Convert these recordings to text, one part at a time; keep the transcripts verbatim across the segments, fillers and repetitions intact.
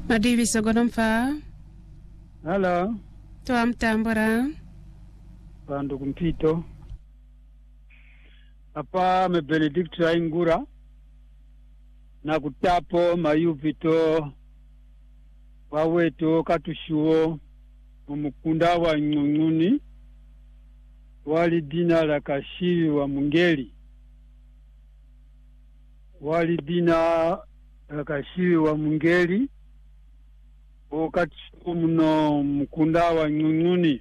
Madivi sogonomfa. Hello. Toa mtambora. Bandu kumpito. Hapa me Benedict Ingura. Na kutapo mayuvito waweto katushuo mumukunda wa Nyung'uni wali dina la Kashiwi wa Mungeli. Wali dina la Kashiwi wa Mungeli wakati muno mukunda wa Nyung'uni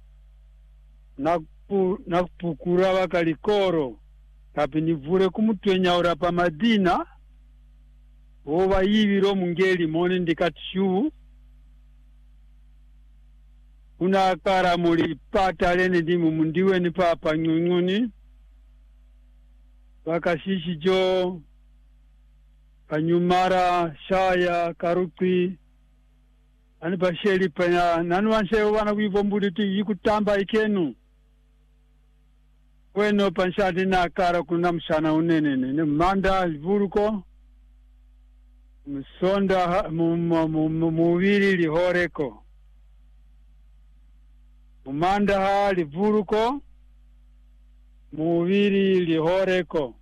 naku nakupukura wakalikoro kapinivure kumutwenya ura pa Madina oba yibiro Mungeli mone ndikatshu una kara muri pata lene dimu mundiwe ni papa Nyung'uni wakashishi jo Kanyumara Shaya Karupi ani basheli panya nanu wanse wana kuivombuditi yikutamba ikenu weno panshadi na kara kuna mshana unene ne manda livuruko msonda muviri lihoreko mumanda ha livuruko muviri lihoreko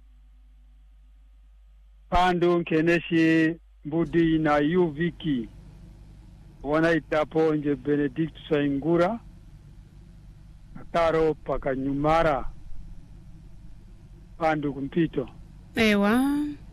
pandu nkeneshi mbudi na yuviki wana itapo nje Benedict Ingura akaro paka Nyumara pandu kumpito Ewa.